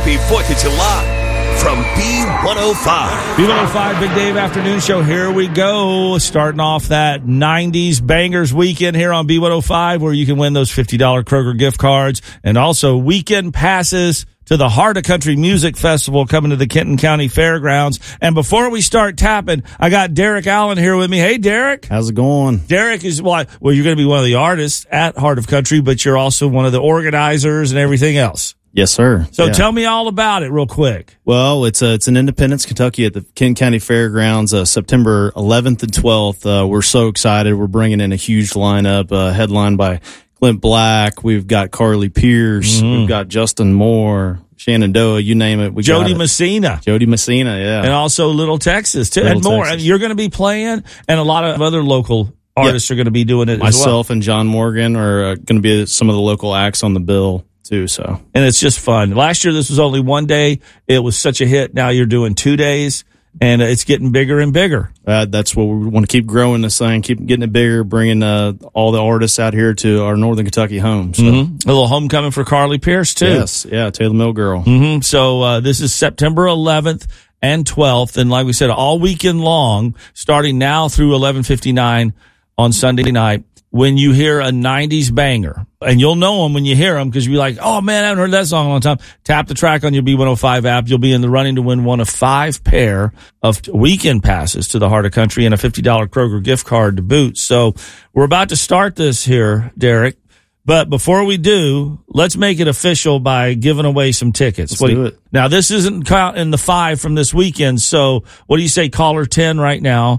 Happy 4th of July from B105. B105 Big Dave Afternoon Show. Here we go. Starting off that 90s Bangers weekend here on B105, where you can win those $50 Kroger gift cards and also weekend passes to the Heart of Country Music Festival coming to the Kenton County Fairgrounds. And before we start tapping, I got Derek Allen here with me. Hey, Derek. How's it going? Derek is, well, you're going to be one of the artists at Heart of Country, but you're also one of the organizers and everything else. Yes, sir. So tell me all about it real quick. Well, it's in Independence, Kentucky at the Kenton County Fairgrounds, September 11th and 12th. We're so excited. We're bringing in a huge lineup, headlined by Clint Black. We've got Carly Pierce. We've got Justin Moore, Shenandoah, you name it. Jody Messina. Jody Messina, yeah. And also Little Texas, too, and more. And you're going to be playing, and a lot of other local artists are going to be doing it as well. Myself and John Morgan are going to be some of the local acts on the bill, too. So, and it's just fun. Last year, this was only one day. It was such a hit. Now you're doing 2 days. And it's getting bigger and bigger. That's what we want to keep growing this thing, keep getting it bigger, bringing all the artists out here to our Northern Kentucky home. So. A little homecoming for Carly Pierce, too. Yes, yeah, Taylor Mill Girl. So this is September 11th and 12th. And like we said, all weekend long, starting now through 11:59 on Sunday night. When you hear a 90s banger, and you'll know them when you hear them because you'll be like, oh, man, I haven't heard that song in a long time. Tap the track on your B105 app. You'll be in the running to win one of 5 pair of weekend passes to the Heart of Country and a $50 Kroger gift card to boot. So we're about to start this here, Derek. But before we do, let's make it official by giving away some tickets. Let's do it. Now, this isn't counting the 5 from this weekend. So what do you say, caller 10 right now,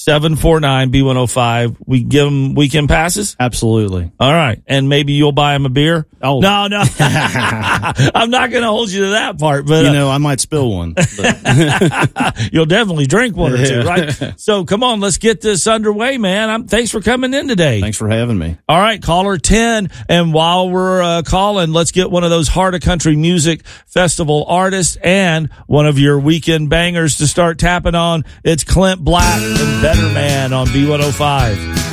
749-B105. We give them weekend passes? Absolutely. All right. And maybe you'll buy them a beer? Oh. No. I'm not going to hold you to that part. But I might spill one. But. You'll definitely drink one or two, right? So come on, let's get this underway, man. Thanks for coming in today. Thanks for having me. All right, caller 10. And while we're calling, let's get one of those Heart of Country Music Festival artists and one of your weekend bangers to start tapping on. It's Clint Black and Better Man on B105.